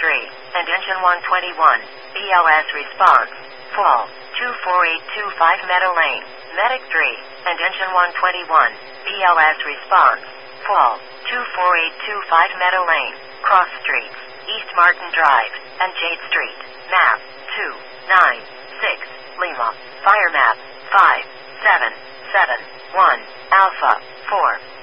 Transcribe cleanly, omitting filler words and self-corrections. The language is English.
and engine 121. BLS response. Fall. 24825 Meadow Lane. Medic 3, and engine 121. BLS response. Fall. 24825 Meadow Lane. Cross Streets. East Martin Drive, and Jade Street. Map 296. Lima. Fire map 5771 Alpha 4.